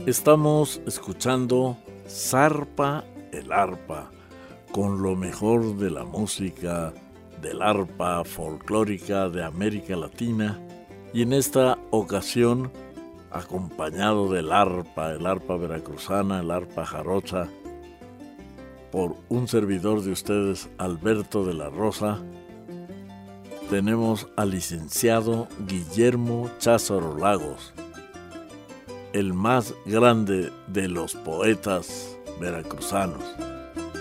Estamos escuchando Zarpa el Arpa, con lo mejor de la música del arpa folclórica de América Latina, y en esta ocasión acompañado del arpa, el arpa veracruzana, el arpa jarocha, por un servidor de ustedes, Alberto de la Rosa. Tenemos al licenciado Guillermo Cházaro Lagos, el más grande de los poetas veracruzanos.